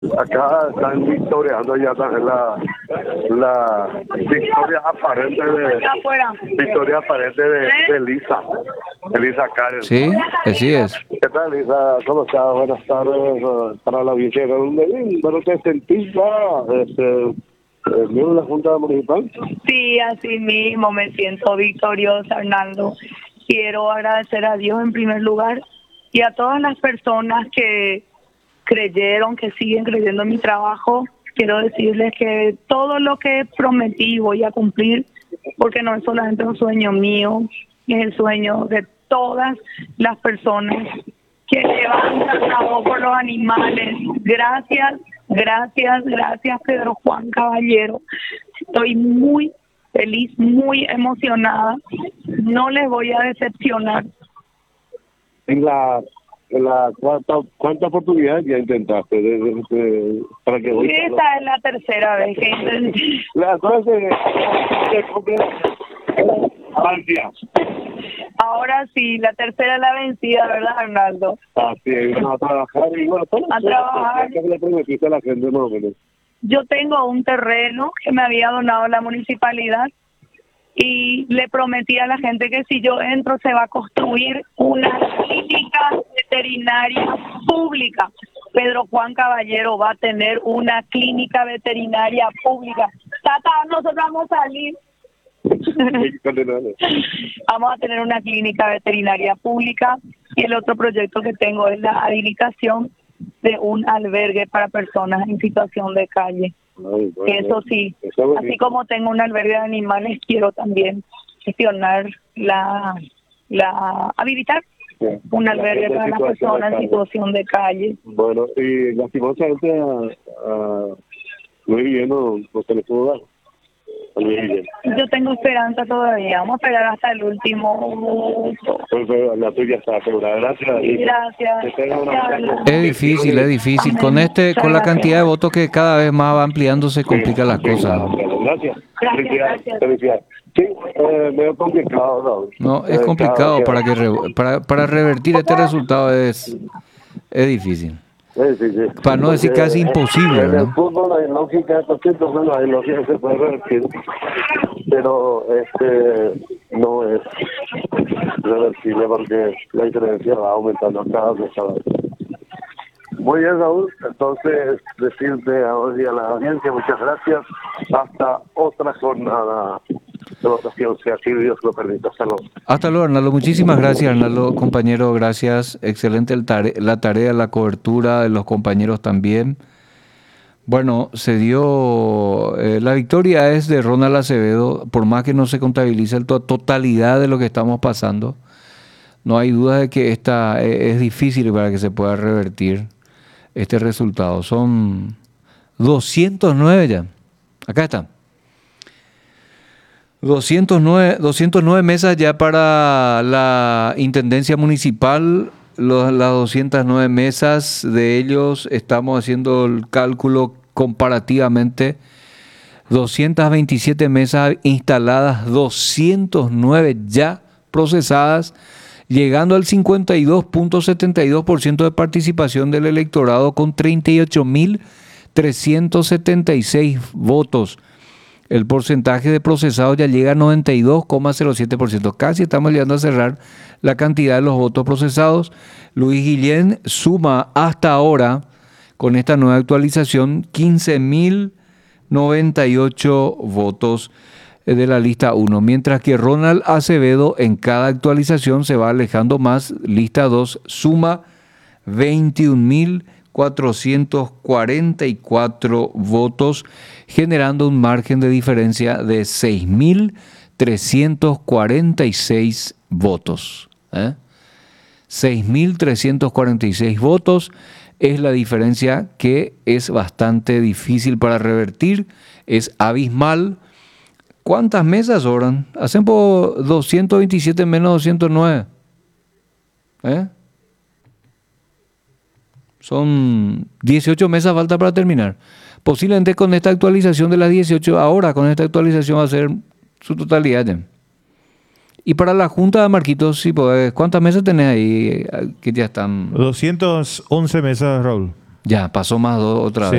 Acá están victoriando ya también la victoria aparente de Elisa Karen. Sí, así es. ¿Qué tal, Elisa? ¿Cómo estás? Buenas tardes para la audiencia. Bueno, ¿te sentís ya miembro de la Junta Municipal? Sí, así mismo me siento victoriosa, Arnaldo. Quiero agradecer a Dios en primer lugar y a todas las personas que creyeron, que siguen creyendo en mi trabajo. Quiero decirles que todo lo que prometí voy a cumplir, porque no es solamente un sueño mío, es el sueño de todas las personas que levantan la voz por los animales. Gracias, gracias, gracias, Pedro Juan Caballero. Estoy muy feliz, muy emocionada. No les voy a decepcionar. En la ¿cuánta oportunidad ya intentaste para que hoy? Esta es la tercera vez que intenté. Ahora sí, la tercera es la vencida, ¿verdad, Arnaldo? Así es, a trabajar y bueno, a trabajar. ¿Qué le prometiste a la gente más o menos? Yo tengo un terreno que me había donado la municipalidad y le prometí a la gente que si yo entro se va a construir una clínica veterinaria pública. Pedro Juan Caballero va a tener una clínica veterinaria pública. Tata, nosotros vamos a salir. Vamos a tener una clínica veterinaria pública y el otro proyecto que tengo es la habilitación de un albergue para personas en situación de calle. Ay, bueno, eso sí, así como tengo un albergue de animales, quiero también gestionar habilitar un albergue para las personas en situación de calle. Bueno, y lastimosamente Luis Guillén no se le pudo dar. Yo tengo esperanza todavía, vamos a esperar hasta el último. La tuya está asegurada. Gracias. Gracias. Es difícil. Con la cantidad de votos que cada vez más va ampliando se complican las cosas. Gracias. Felicidades. Sí, medio complicado, ¿no? No, es complicado para revertir este resultado es difícil. Sí. Para no decir casi imposible, en ¿no? el fútbol hay lógica, bueno, hay lógica que se puede revertir, pero no es reversible porque la diferencia va aumentando cada vez. Muy bien, Raúl, entonces decirte ahora a la audiencia muchas gracias, hasta otra jornada de votación, si así Dios lo permite. Hasta luego. Hasta luego, Arnaldo. Muchísimas gracias, Arnaldo, compañero. Gracias. Excelente la tarea, la cobertura de los compañeros también. Bueno, se dio... la victoria es de Ronald Acevedo, por más que no se contabilice la totalidad de lo que estamos pasando. No hay duda de que esta es difícil para que se pueda revertir este resultado. Son 209 ya. Acá está. 209 mesas ya para la Intendencia Municipal. Las 209 mesas de ellos, estamos haciendo el cálculo comparativamente. 227 mesas instaladas, 209 ya procesadas, llegando al 52.72% de participación del electorado con 38.376 votos. El porcentaje de procesados ya llega a 92,07%. Casi estamos llegando a cerrar la cantidad de los votos procesados. Luis Guillén suma hasta ahora, con esta nueva actualización, 15.098 votos de la lista 1, mientras que Ronald Acevedo en cada actualización se va alejando más. Lista 2 suma 21.444 votos, generando un margen de diferencia de 6.346 votos. 6.346 votos es la diferencia, que es bastante difícil para revertir, es abismal. ¿Cuántas mesas sobran? Hacen por 227 menos 209. Son 18 mesas falta para terminar. Posiblemente con esta actualización de las 18, ahora con esta actualización va a ser su totalidad ya. Y para la Junta, Marquitos, sí, pues, ¿cuántas mesas tenés ahí que ya están? 211 mesas, Raúl. Ya, pasó más otra Sí. vez.